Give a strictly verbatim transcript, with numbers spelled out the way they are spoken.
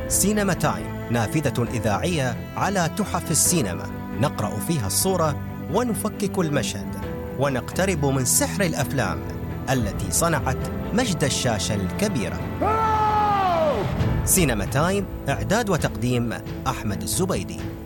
سينما تايم، نافذة إذاعية على تحف السينما، نقرأ فيها الصورة ونفكك المشهد، ونقترب من سحر الأفلام التي صنعت مجد الشاشة الكبيرة. سينما تايم، إعداد وتقديم أحمد الزبيدي.